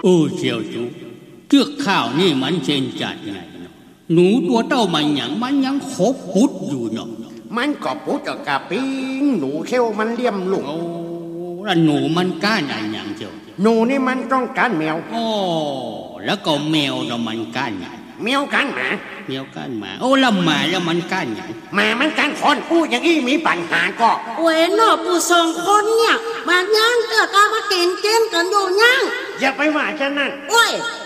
เชียวจูเทือกข้าวนี่มันเจนจัดไงหนูตัวเต้ามันยังคบพุดอยู่เนาะมันก็พุดกับปิ้งหนูเขี้ยวมันเลี่ยมลุงแล้วหนูมันก้านอะไรอย่างเจ้าหนูนี่มันต้องการแมวแล้วก็แมวเรามันก้านไงแมวกันหมาแล้วหมาแล้วมันก้านไงหมามันกันคนพูดอย่างนี้มีปัญหาก็เว้ยนอผู้สองคนเนี่ยมาย่างเกิดการมาเกณฑ์กันอยู่ย่างอย่าไปว่าฉันนั่นโอ้ย